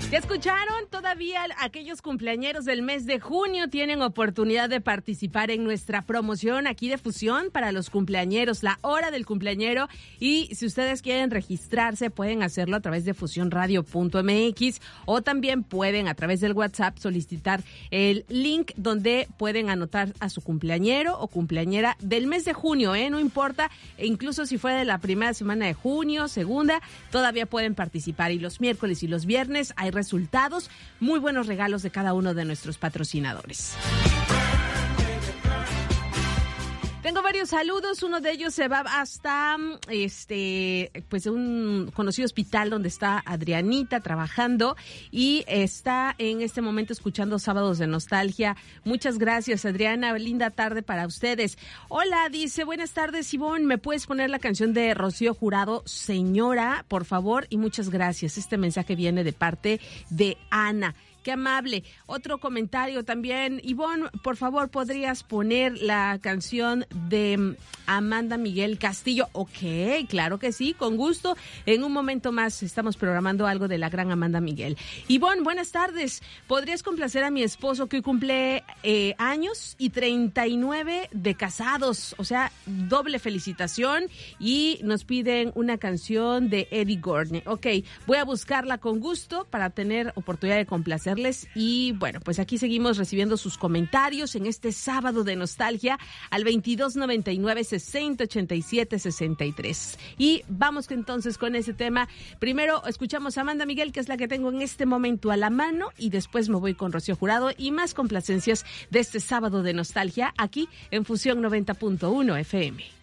¿Ya escucharon? Todavía aquellos cumpleañeros del mes de junio tienen oportunidad de participar en nuestra promoción aquí de Fusión para los cumpleañeros, la hora del cumpleañero. Y si ustedes quieren registrarse, pueden hacerlo a través de fusionradio.mx o también pueden a través del WhatsApp solicitar el link donde pueden anotar a su cumpleañero o cumpleañera del mes de junio, no importa, incluso si fue de la primera semana de junio, segunda, todavía pueden participar. Y los miércoles y los viernes hay resultados, muy buenos regalos de cada uno de nuestros patrocinadores. Tengo varios saludos, uno de ellos se va hasta pues un conocido hospital donde está Adrianita trabajando y está en este momento escuchando Sábados de Nostalgia. Muchas gracias, Adriana, linda tarde para ustedes. Hola, dice, buenas tardes, Ivonne, ¿me puedes poner la canción de Rocío Jurado, Señora, por favor? Y muchas gracias, este mensaje viene de parte de Ana. Qué amable. Otro comentario también. Ivonne, por favor, ¿podrías poner la canción de Amanda Miguel Castillo? Ok, claro que sí, con gusto. En un momento más estamos programando algo de la gran Amanda Miguel. Ivonne, buenas tardes. ¿Podrías complacer a mi esposo que hoy cumple años y 39 de casados? O sea, doble felicitación y nos piden una canción de Eddie Gordon. Ok, voy a buscarla con gusto para tener oportunidad de complacer. Y bueno, pues aquí seguimos recibiendo sus comentarios en este sábado de nostalgia al 2299-6087-63. Y vamos entonces con ese tema. Primero escuchamos a Amanda Miguel, que es la que tengo en este momento a la mano, y después me voy con Rocío Jurado y más complacencias de este sábado de nostalgia aquí en Fusión 90.1 FM.